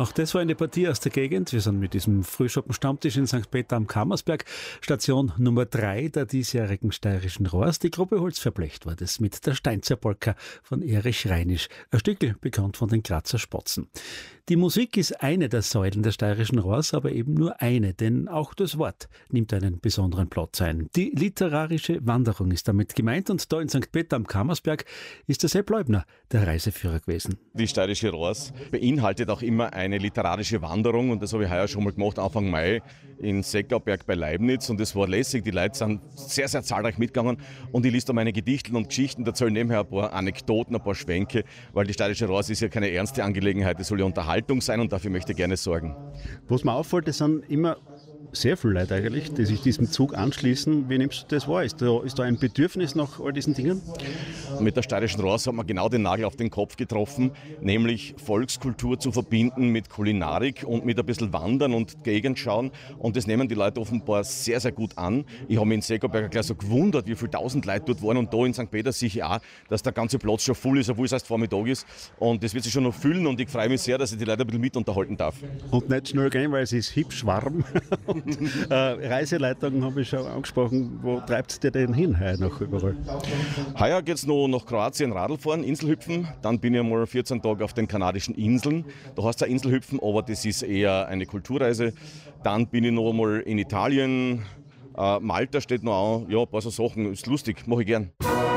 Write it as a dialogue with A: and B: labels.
A: Auch das war eine Partie aus der Gegend. Wir sind mit diesem Frühschoppen-Stammtisch in St. Peter am Kammersberg. Station Nummer 3 der diesjährigen Steirischen Rohrs. Die Gruppe Holzverblecht war das mit der Steinzerpolka von Erich Reinisch. Ein Stückel bekannt von den Grazer Spatzen. Die Musik ist eine der Säulen der Steirischen Rohrs, aber eben nur eine, denn auch das Wort nimmt einen besonderen Platz ein. Die literarische Wanderung ist damit gemeint und da in St. Peter am Kammersberg ist der Sepp Leubner der Reiseführer gewesen.
B: Die Steirische Rohrs beinhaltet auch immer eine literarische Wanderung und das habe ich heuer schon mal gemacht, Anfang Mai in Seckauberg bei Leibniz und es war lässig, die Leute sind sehr, sehr zahlreich mitgegangen und ich lese da meine Gedichteln und Geschichten, erzähle nebenher ein paar Anekdoten, ein paar Schwänke, weil die Steirische Rohrs ist ja keine ernste Angelegenheit, es soll ja Unterhaltung sein und dafür möchte ich gerne sorgen.
A: Was mir auffällt, das sind immer sehr viele Leute eigentlich, die sich diesem Zug anschließen. Wie nimmst du das wahr? Ist da ein Bedürfnis nach all diesen Dingen?
B: Mit der Steirischen Rohrs hat man genau den Nagel auf den Kopf getroffen, nämlich Volkskultur zu verbinden mit Kulinarik und mit ein bisschen Wandern und Gegend schauen. Und das nehmen die Leute offenbar sehr, sehr gut an. Ich habe mich in Seckauberg gleich so gewundert, wie viele tausend Leute dort waren. Und da in St. Peter sehe ich auch, dass der ganze Platz schon voll ist, obwohl es erst Vormittag ist. Und das wird sich schon noch füllen und ich freue mich sehr, dass ich die Leute ein bisschen mit unterhalten darf.
A: Und nicht schnell gehen, weil es ist hübsch warm. Reiseleitungen habe ich schon angesprochen. Wo treibt es dir denn hin heuer noch überall?
B: Heuer geht es noch nach Kroatien Radl fahren, Inselhüpfen. Dann bin ich einmal 14 Tage auf den kanadischen Inseln. Da heißt es ja Inselhüpfen, aber das ist eher eine Kulturreise. Dann bin ich noch einmal in Italien. Malta steht noch an. Ja, ein paar so Sachen. Ist lustig, mache ich gern.